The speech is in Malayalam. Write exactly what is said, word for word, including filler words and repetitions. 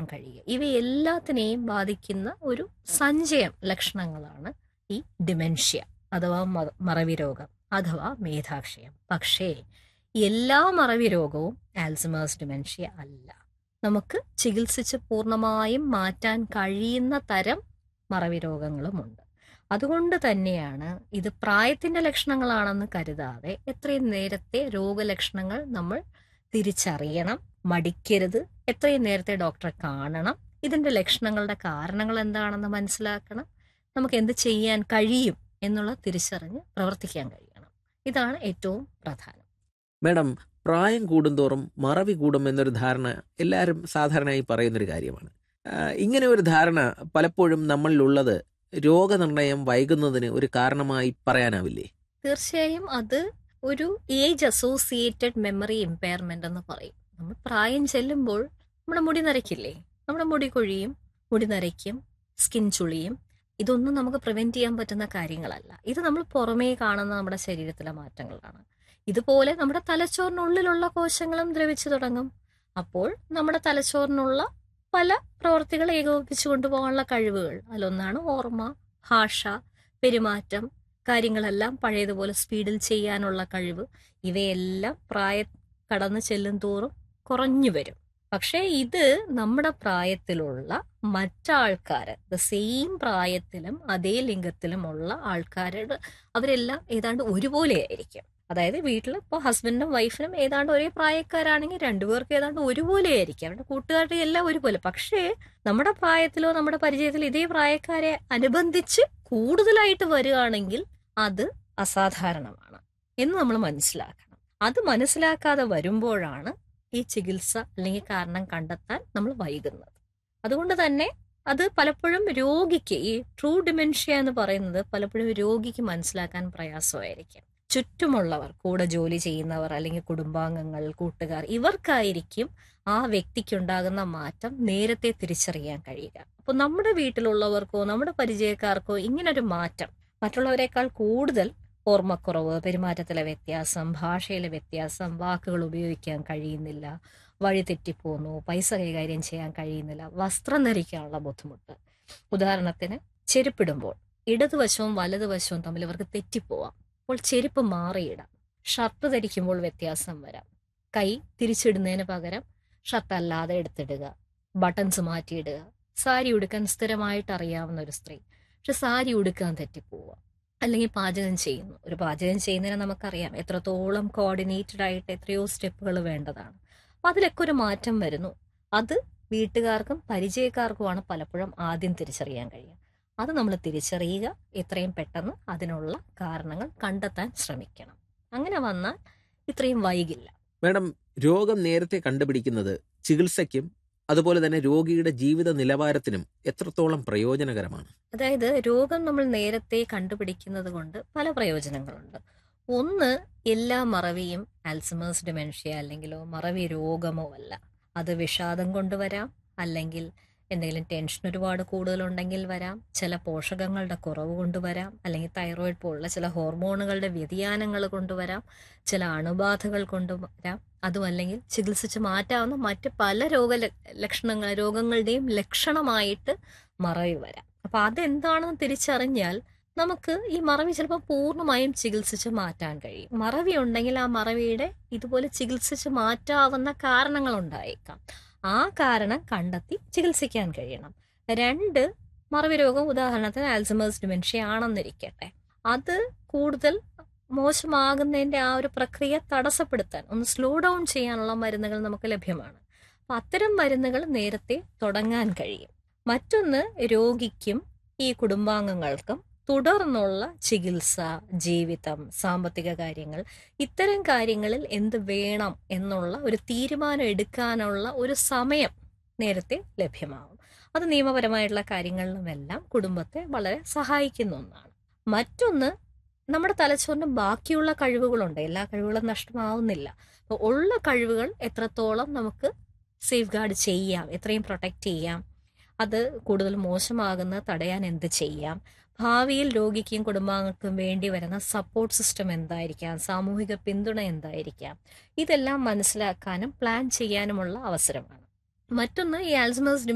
കഴിയുക. ഇവയെല്ലാത്തിനെയും ബാധിക്കുന്ന ഒരു സഞ്ചയം ലക്ഷണങ്ങളാണ് ഈ ഡിമെൻഷ്യ അഥവാ മറവി രോഗം അഥവാ മേധാക്ഷയം. പക്ഷേ എല്ലാ മറവി രോഗവും ആൽസമേഴ്സ് ഡിമെൻഷ്യ അല്ല. നമുക്ക് ചികിത്സിച്ച് പൂർണ്ണമായും മാറ്റാൻ കഴിയുന്ന തരം മറവി രോഗങ്ങളുമുണ്ട്. അതുകൊണ്ട് തന്നെയാണ് ഇത് പ്രായത്തിന്റെ ലക്ഷണങ്ങളാണെന്ന് കരുതാതെ എത്രയും നേരത്തെ രോഗലക്ഷണങ്ങൾ നമ്മൾ തിരിച്ചറിയണം, മടിക്കരുത്, എത്രയും നേരത്തെ ഡോക്ടറെ കാണണം, ഇതിന്റെ ലക്ഷണങ്ങളുടെ കാരണങ്ങൾ എന്താണെന്ന് മനസ്സിലാക്കണം, നമുക്ക് എന്ത് ചെയ്യാൻ കഴിയും എന്നുള്ള തിരിച്ചറിഞ്ഞ് പ്രവർത്തിക്കാൻ കഴിയണം. ഇതാണ് ഏറ്റവും പ്രധാനം. മാഡം, പ്രായം കൂടുന്തോറും മറവി കൂടും എന്നൊരു ധാരണ എല്ലാവരും സാധാരണയായി പറയുന്നൊരു കാര്യമാണ്. ഇങ്ങനെ ഒരു ധാരണ പലപ്പോഴും നമ്മളിലുള്ളത് രോഗനിർണയം വൈകുന്നതിന് ഒരു കാരണമായി പറയാനാവില്ലേ? തീർച്ചയായും അത് ഒരു ഏജ് അസോസിയേറ്റഡ് മെമ്മറി ഇമ്പയർമെന്റ് എന്ന് പറയും. നമ്മൾ പ്രായം ചെല്ലുമ്പോൾ നമ്മുടെ മുടി നരയ്ക്കില്ലേ, നമ്മുടെ മുടി കൊഴിയും, മുടി നരയ്ക്കും, സ്കിൻ ചുളിയും. ഇതൊന്നും നമുക്ക് പ്രിവെന്റ് ചെയ്യാൻ പറ്റുന്ന കാര്യങ്ങളല്ല. ഇത് നമ്മൾ പുറമേ കാണുന്ന നമ്മുടെ ശരീരത്തിലെ മാറ്റങ്ങളാണ്. ഇതുപോലെ നമ്മുടെ തലച്ചോറിനുള്ളിലുള്ള കോശങ്ങളും ദ്രവിച്ചു തുടങ്ങും. അപ്പോൾ നമ്മുടെ തലച്ചോറിനുള്ള പല പ്രവർത്തികൾ ഏകോപിപ്പിച്ചു കൊണ്ടുപോകാനുള്ള കഴിവുകൾ, അതിലൊന്നാണ് ഓർമ്മ, ഭാഷ, പെരുമാറ്റം, കാര്യങ്ങളെല്ലാം പഴയതുപോലെ സ്പീഡിൽ ചെയ്യാനുള്ള കഴിവ്. ഇവയെല്ലാം പ്രായം കടന്നു ചെല്ലും തോറും കുറഞ്ഞു വരും. പക്ഷേ ഇത് നമ്മുടെ പ്രായത്തിലുള്ള മറ്റാൾക്കാര്, ദ സെയിം പ്രായത്തിലും അതേ ലിംഗത്തിലുമുള്ള ആൾക്കാരുടെ അവരെല്ലാം ഏതാണ്ട് ഒരുപോലെ ആയിരിക്കും. അതായത് വീട്ടിൽ ഇപ്പോൾ ഹസ്ബൻഡിനും വൈഫിനും ഏതാണ്ട് ഒരേ പ്രായക്കാരാണെങ്കിൽ രണ്ടുപേർക്ക് ഏതാണ്ട് ഒരുപോലെ ആയിരിക്കും. അവരുടെ കൂട്ടുകാരുടെ എല്ലാം ഒരുപോലെ. പക്ഷേ നമ്മുടെ പ്രായത്തിലോ നമ്മുടെ പരിചയത്തിലോ ഇതേ പ്രായക്കാരെ അനുബന്ധിച്ച് കൂടുതലായിട്ട് വരികയാണെങ്കിൽ അത് അസാധാരണമാണ് എന്ന് നമ്മൾ മനസ്സിലാക്കണം. അത് മനസ്സിലാക്കാതെ വരുമ്പോഴാണ് ഈ ചികിത്സ അല്ലെങ്കിൽ കാരണം കണ്ടെത്താൻ നമ്മൾ വൈകുന്നത്. അതുകൊണ്ട് തന്നെ അത് പലപ്പോഴും രോഗിക്ക്, ഈ ട്രൂ ഡിമെൻഷ്യ എന്ന് പറയുന്നത് പലപ്പോഴും രോഗിക്ക് മനസ്സിലാക്കാൻ പ്രയാസമായിരിക്കും. ചുറ്റുമുള്ളവർ, കൂടെ ജോലി ചെയ്യുന്നവർ അല്ലെങ്കിൽ കുടുംബാംഗങ്ങൾ, കൂട്ടുകാർ, ഇവർക്കായിരിക്കും ആ വ്യക്തിക്കുണ്ടാകുന്ന മാറ്റം നേരത്തെ തിരിച്ചറിയാൻ കഴിയുക. അപ്പോൾ നമ്മുടെ വീട്ടിലുള്ളവർക്കോ നമ്മുടെ പരിചയക്കാർക്കോ ഇങ്ങനൊരു മാറ്റം മറ്റുള്ളവരെക്കാൾ കൂടുതൽ ഓർമ്മക്കുറവ്, പെരുമാറ്റത്തിലെ വ്യത്യാസം, ഭാഷയിലെ വ്യത്യാസം, വാക്കുകൾ ഉപയോഗിക്കാൻ കഴിയുന്നില്ല, വഴി തെറ്റിപ്പോന്നു, പൈസ കൈകാര്യം ചെയ്യാൻ കഴിയുന്നില്ല, വസ്ത്രം ധരിക്കാനുള്ള ബുദ്ധിമുട്ട്. ഉദാഹരണത്തിന് ചെരുപ്പിടുമ്പോൾ ഇടതുവശവും വലതുവശവും തമ്മിൽ ഇവർക്ക് തെറ്റിപ്പോവാം. അപ്പോൾ ചെരുപ്പ് മാറിയിടാം. ഷർട്ട് ധരിക്കുമ്പോൾ വ്യത്യാസം വരാം. കൈ തിരിച്ചിടുന്നതിന് പകരം ഷർട്ട് അല്ലാതെ എടുത്തിടുക, ബട്ടൺസ് മാറ്റിയിടുക. സാരി ഉടുക്കാൻ സ്ഥിരമായിട്ട് അറിയാവുന്ന ഒരു സ്ത്രീ പക്ഷെ സാരി ഉടുക്കാൻ തെറ്റിപ്പോവുക. അല്ലെങ്കിൽ പാചകം ചെയ്യുന്നു. ഒരു പാചകം ചെയ്യുന്നതിന് നമുക്കറിയാം എത്രത്തോളം കോർഡിനേറ്റഡ് ആയിട്ട് എത്രയോ സ്റ്റെപ്പുകൾ വേണ്ടതാണ്. അപ്പം അതിലൊക്കെ ഒരു മാറ്റം വരുന്നു. അത് വീട്ടുകാർക്കും പരിചയക്കാർക്കുമാണ് പലപ്പോഴും ആദ്യം തിരിച്ചറിയാൻ കഴിയുക. അത് നമ്മൾ തിരിച്ചറിയുക, എത്രയും പെട്ടെന്ന് അതിനുള്ള കാരണങ്ങൾ കണ്ടെത്താൻ ശ്രമിക്കണം. അങ്ങനെ വന്നാൽ ഇത്രയും വൈകില്ല. മാഡം, രോഗം നേരത്തെ കണ്ടുപിടിക്കുന്നത് ചികിത്സയ്ക്കും അതുപോലെ തന്നെ രോഗിയുടെ ജീവിത നിലവാരത്തിനും എത്രത്തോളം പ്രയോജനകരമാണ്? അതായത് രോഗം നമ്മൾ നേരത്തെ കണ്ടുപിടിക്കുന്നത് കൊണ്ട് പല പ്രയോജനങ്ങളുണ്ട്. ഒന്ന്, എല്ലാ മറവിയും ആൽസമേഴ്സ് ഡിമെൻഷ്യ അല്ലെങ്കിലോ മറവി രോഗമോ അല്ല. അത് വിഷാദം കൊണ്ടുവരാം, അല്ലെങ്കിൽ എന്തെങ്കിലും ടെൻഷൻ ഒരുപാട് കൂടുതലുണ്ടെങ്കിൽ വരാം, ചില പോഷകങ്ങളുടെ കുറവ് കൊണ്ടുവരാം, അല്ലെങ്കിൽ തൈറോയിഡ് പോലുള്ള ചില ഹോർമോണുകളുടെ വ്യതിയാനങ്ങൾ കൊണ്ടുവരാം, ചില അണുബാധകൾ കൊണ്ടുവരാം. അതുമല്ലെങ്കിൽ ചികിത്സിച്ച് മാറ്റാവുന്ന മറ്റ് പല രോഗ ലക്ഷണങ്ങൾ രോഗങ്ങളുടെയും ലക്ഷണമായിട്ട് മറവി വരാം. അപ്പം അതെന്താണെന്ന് തിരിച്ചറിഞ്ഞാൽ നമുക്ക് ഈ മറവി ചിലപ്പോൾ പൂർണ്ണമായും ചികിത്സിച്ച് മാറ്റാൻ കഴിയും. മറവി ഉണ്ടെങ്കിൽ ആ മറവിയുടെ ഇതുപോലെ ചികിത്സിച്ച് മാറ്റാവുന്ന കാരണങ്ങൾ ഉണ്ടായേക്കാം. ആ കാരണം കണ്ടെത്തി ചികിത്സിക്കാൻ കഴിയണം. രണ്ട്, മറവി രോഗം ഉദാഹരണത്തിന് ആൽസമേഴ്സ് ഡിമെൻഷ്യ ആണെന്നിരിക്കട്ടെ, അത് കൂടുതൽ മോശമാകുന്നതിൻ്റെ ആ ഒരു പ്രക്രിയ തടസ്സപ്പെടുത്താൻ, ഒന്ന് സ്ലോ ഡൗൺ ചെയ്യാനുള്ള മരുന്നുകൾ നമുക്ക് ലഭ്യമാണ്. അപ്പം അത്തരം മരുന്നുകൾ നേരത്തെ തുടങ്ങാൻ കഴിയും. മറ്റൊന്ന്, രോഗിക്കും ഈ കുടുംബാംഗങ്ങൾക്കും തുടർന്നുള്ള ചികിത്സ, ജീവിതം, സാമ്പത്തിക കാര്യങ്ങൾ, ഇത്തരം കാര്യങ്ങളിൽ എന്ത് വേണം എന്നുള്ള ഒരു തീരുമാനം എടുക്കാനുള്ള ഒരു സമയം നേരത്തെ ലഭ്യമാകും. അത് നിയമപരമായിട്ടുള്ള കാര്യങ്ങളിലുമെല്ലാം കുടുംബത്തെ വളരെ സഹായിക്കുന്ന ഒന്നാണ്. മറ്റൊന്ന്, നമ്മുടെ തലച്ചോറിന് ബാക്കിയുള്ള കഴിവുകളുണ്ട്. എല്ലാ കഴിവുകളും നഷ്ടമാവുന്നില്ല. അപ്പോൾ ഉള്ള കഴിവുകൾ എത്രത്തോളം നമുക്ക് സേഫ് ഗാർഡ് ചെയ്യാം, എത്രയും പ്രൊട്ടക്റ്റ് ചെയ്യാം, അത് കൂടുതൽ മോശമാകുന്നത് തടയാൻ എന്ത് ചെയ്യാം, ഭാവിയിൽ രോഗിക്കും കുടുംബാംഗങ്ങൾക്കും വേണ്ടി വരുന്ന സപ്പോർട്ട് സിസ്റ്റം എന്തായിരിക്കാം, സാമൂഹിക പിന്തുണ എന്തായിരിക്കാം, ഇതെല്ലാം മനസ്സിലാക്കാനും പ്ലാൻ ചെയ്യാനുമുള്ള അവസരമാണ്. മറ്റൊന്ന്, ഈ ആൽസമേഴ്സ്